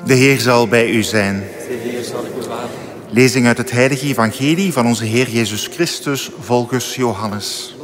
De Heer zal bij u zijn. De Heer zal u bewaren. Lezing uit het heilige evangelie van onze Heer Jezus Christus volgens Johannes.